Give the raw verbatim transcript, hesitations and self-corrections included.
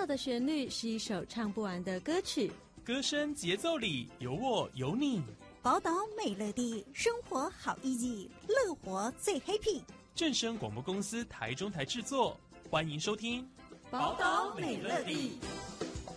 妙的旋律是一首唱不完的歌曲， 歌声节奏里有我有你， 宝岛美乐地，生活好意义，乐活最 happy。 正声广播公司台中台制作，欢迎收听宝岛美乐地。